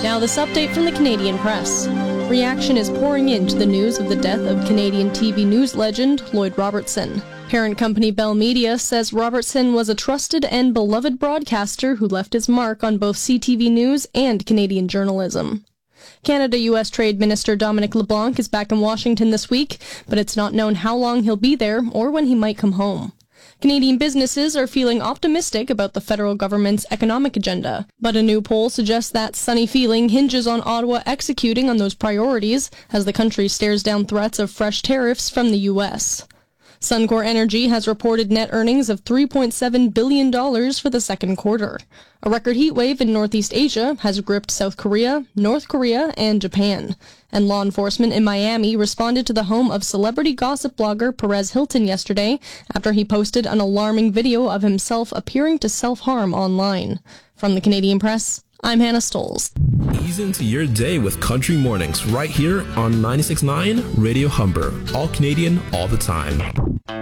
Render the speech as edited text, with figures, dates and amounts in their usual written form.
Now this update from the Canadian Press. Reaction is pouring in to the news of the death of Canadian TV news legend Lloyd Robertson. Parent company Bell Media says Robertson was a trusted and beloved broadcaster who left his mark on both CTV News and Canadian journalism. Canada-U.S. Trade Minister Dominic LeBlanc is back in Washington this week, but it's not known how long he'll be there or when he might come home. Canadian businesses are feeling optimistic about the federal government's economic agenda, but a new poll suggests that sunny feeling hinges on Ottawa executing on those priorities as the country stares down threats of fresh tariffs from the U.S. Suncor Energy has reported net earnings of $3.7 billion for the second quarter. A record heat wave in Northeast Asia has gripped South Korea, North Korea, and Japan. And law enforcement in Miami responded to the home of celebrity gossip blogger Perez Hilton yesterday after he posted an alarming video of himself appearing to self-harm online. From the Canadian Press, I'm Hannah Stolz. Ease into your day with Country Mornings right here on 96.9 Radio Humber. All Canadian, all the time.